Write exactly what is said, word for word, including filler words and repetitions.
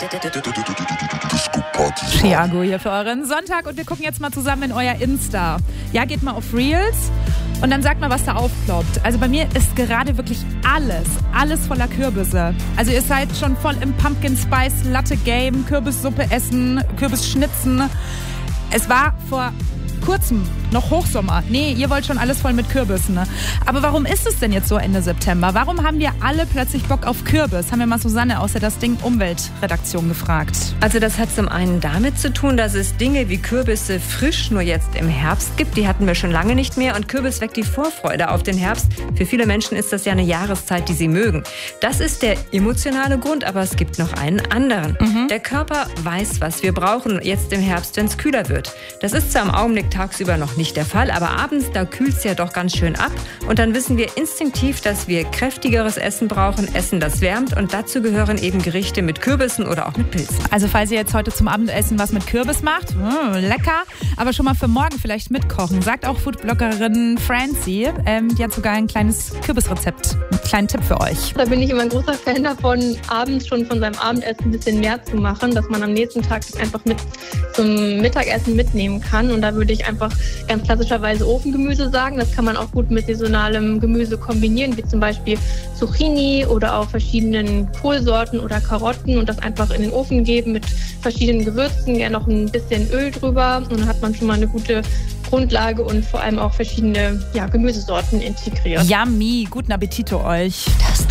Thiago hier für euren Sonntag und wir gucken jetzt mal zusammen in euer Insta. Ja, geht mal auf Reels und dann sagt mal, was da aufploppt. Also bei mir ist gerade wirklich alles, alles voller Kürbisse. Also ihr seid schon voll im Pumpkin Spice Latte Game, Kürbissuppe essen, Kürbisschnitzen. Es war vor kurzem noch Hochsommer. Nee, ihr wollt schon alles voll mit Kürbissen. Ne? Aber warum ist es denn jetzt so Ende September? Warum haben wir alle plötzlich Bock auf Kürbis? Haben wir mal Susanne aus der Das Ding Umweltredaktion gefragt. Also das hat zum einen damit zu tun, dass es Dinge wie Kürbisse frisch nur jetzt im Herbst gibt. Die hatten wir schon lange nicht mehr und Kürbis weckt die Vorfreude auf den Herbst. Für viele Menschen ist das ja eine Jahreszeit, die sie mögen. Das ist der emotionale Grund, aber es gibt noch einen anderen. Mhm. Der Körper weiß, was wir brauchen jetzt im Herbst, wenn es kühler wird. Das ist zwar im Augenblick tagsüber noch nicht der Fall, aber abends, da kühlt es ja doch ganz schön ab und dann wissen wir instinktiv, dass wir kräftigeres Essen brauchen, Essen, das wärmt und dazu gehören eben Gerichte mit Kürbissen oder auch mit Pilzen. Also falls ihr jetzt heute zum Abendessen was mit Kürbis macht, mh, lecker, aber schon mal für morgen vielleicht mitkochen, sagt auch Foodbloggerin Francie, ähm, die hat sogar ein kleines Kürbisrezept, einen kleinen Tipp für euch. Da bin ich immer ein großer Fan davon, abends schon von seinem Abendessen ein bisschen mehr zu machen, dass man am nächsten Tag das einfach mit zum Mittagessen mitnehmen kann und da würde ich einfach ganz klassischerweise Ofengemüse sagen. Das kann man auch gut mit saisonalem Gemüse kombinieren, wie zum Beispiel Zucchini oder auch verschiedenen Kohlsorten oder Karotten und das einfach in den Ofen geben mit verschiedenen Gewürzen, gerne noch ein bisschen Öl drüber und dann hat man schon mal eine gute Grundlage und vor allem auch verschiedene ja, Gemüsesorten integriert. Yummy, guten Appetit euch. Das